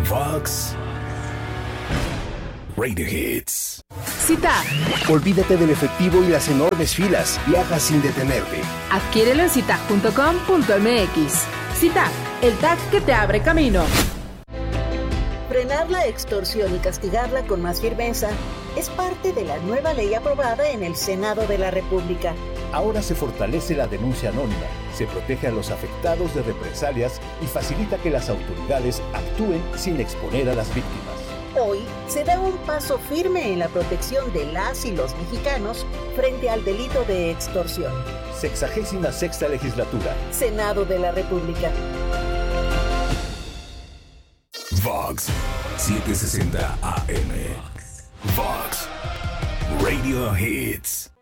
Vox Radio Hits. Cita. Olvídate del efectivo y las enormes filas. Viaja sin detenerte. Adquiérelo en citag.com.mx. Citag, el tag que te abre camino. Frenar la extorsión y castigarla con más firmeza es parte de la nueva ley aprobada en el Senado de la República. Ahora se fortalece la denuncia anónima, se protege a los afectados de represalias y facilita que las autoridades actúen sin exponer a las víctimas. Hoy se da un paso firme en la protección de las y los mexicanos frente al delito de extorsión. 66ª legislatura. Senado de la República. Vox 760 AM. Vox Radio Hits.